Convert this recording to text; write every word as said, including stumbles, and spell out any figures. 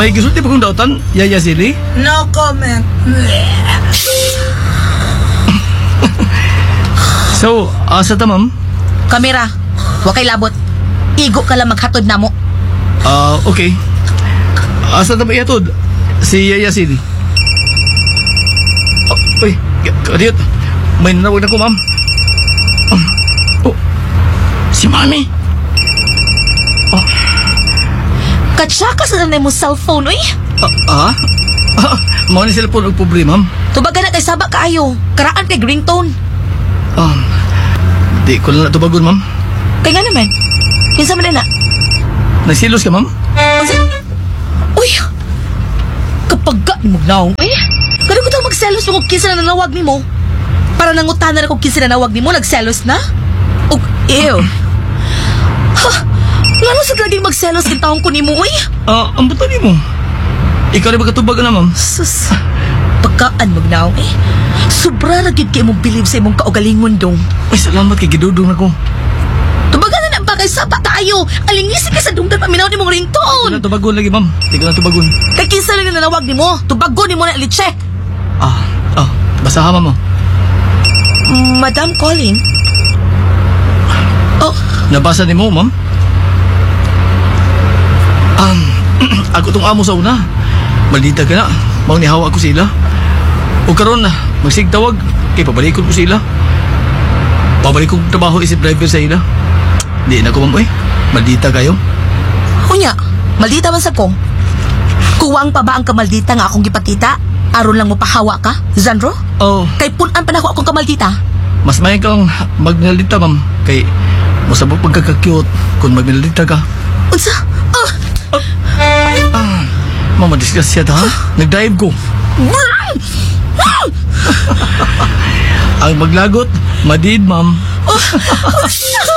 May gusto di pa kong dautan, Yaya Silly? No comment. So, asa ta, ma'am? Kamera, wa kay labot. Igo ka lang maghatod na mo. Ah, okay. Asa ta ba iatod? Si Yaya Silly. Oh, uy, kadiyot. May nanawag na ko, ma'am. Um, oh, si Mami. Oh, Katsaka sa nanay mo cellphone, uy. ah? Ah? Ah, mao ni cellphone og pobre, ma'am. Tubaga na kay saba kaayo. Karaan kay ringtone. Um, di ko lang natubagon, ma'am. Kaya nga naman. Kinsa man na? Nagsilos ka, ma'am? Unsa? Uy! Kapag ka ni Mugnaong, eh? Kano ko tayo magselos mo kung kinsa na nanawag ni mo? Para nangutan na kung kinsa na nanawag ni mo, nagselos na? O, ew. Ha? Lalo sa laging magselos yung taong ko ni mo, uy? Ah, ang buto ni mo. Ikaw rin magkatubagan na, ma'am. Sus, pagkaan Mugnaong, eh? Sobra na gid kay mong bilib sa imong kaugalingon dong. Ay, salamat kay gidudong ako. Tubagan na na ba kay sapa tayo? Alingisi ka sa dunggan paminaw ni mong Di ko ringtone. na tubagon lagi, ma'am. Di ko na tubagon. Kay kinsa lang na nanawag ni mo, tubagon ni mo na li-check. Ah, ah, basahan mo. Madam calling. Oh, Nabasa ni mo, ma'am? Um, ako tong amo sa una. Maldita ka na. Mang nihawa ko sila. O karon na, magsigtawag. Kay pabalikon ko sila. Pabalik kong trabaho isip driver sa ila. Di na ko, ma'am, eh. Maldita kayo. kunya, maldita man sa ko. Kuwang pa ba ang kamaldita nga akong gipatita? Aron lang mo pahawa ka, Zandro? Oh, Kay punan pa na ako akong kamaldita. mas may kang magnalita, ma'am. Kay, masabog pagkakakyot kung magnalita ka. Unsa? Ah! Ah, mama, discuss siya ta, ha? Nag-dive ko. Ang maglagot, madid, ma'am. Oh,